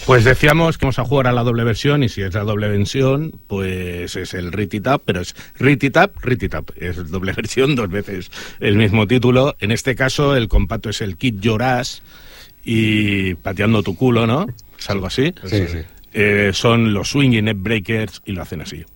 Pues decíamos que vamos a jugar a la doble versión, y si es la doble versión, pues es el Rititap, pero es Rititap. Es doble versión, 2 veces el mismo título. En este caso, el compacto es el Kick Your Ass y Pateando tu culo, ¿no? Es algo así. Sí. Son los Swinging Neck Breakers y lo hacen así.